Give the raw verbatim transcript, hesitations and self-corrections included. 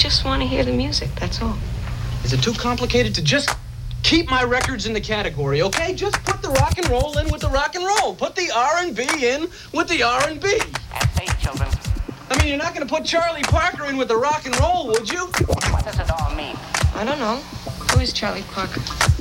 just want to hear the music, that's all. Is it too complicated to just keep my records in the category, okay? Just put the rock and roll in with the rock and roll. Put the R and B in with the R and B. Have faith, children. I mean, you're not going to put Charlie Parker in with the rock and roll, would you? What does it all mean? I don't know. Who is Charlie Parker?